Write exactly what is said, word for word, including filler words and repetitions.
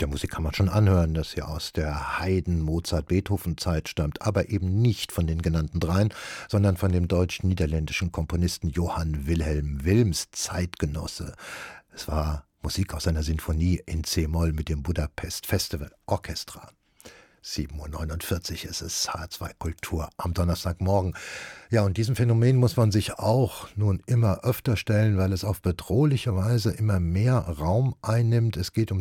Der Musik kann man schon anhören, dass sie aus der Haydn-, Mozart-, Beethoven-Zeit stammt, aber eben nicht von den genannten dreien, sondern von dem deutsch-niederländischen Komponisten Johann Wilhelm Wilms, Zeitgenosse. Es war Musik aus einer Sinfonie in C-Moll mit dem Budapest Festival Orchestra. sieben Uhr neunundvierzig ist es, H zwei Kultur am Donnerstagmorgen. Ja, und diesem Phänomen muss man sich auch nun immer öfter stellen, weil es auf bedrohliche Weise immer mehr Raum einnimmt. Es geht um